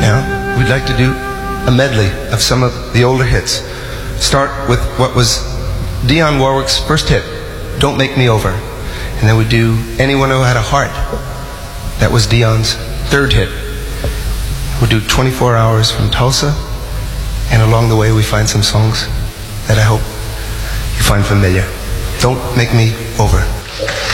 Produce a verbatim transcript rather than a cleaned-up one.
Now, we'd like to do a medley of some of the older hits. Start with what was Dionne Warwick's first hit, Don't Make Me Over. And then we do Anyone Who Had a Heart. That was Dionne's third hit. We'll do twenty-four hours from Tulsa, and along the way we find some songs that I hope you find familiar. Don't Make Me Over.